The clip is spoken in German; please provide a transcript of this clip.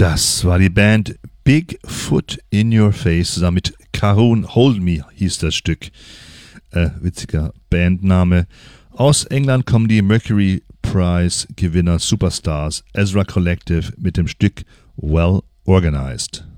Das war die Band Big Foot in Your Face zusammen mit Caron Hold Me hieß das Stück. Witziger Bandname. Aus England kommen die Mercury Prize Gewinner Superstars Ezra Collective mit dem Stück Well Organized.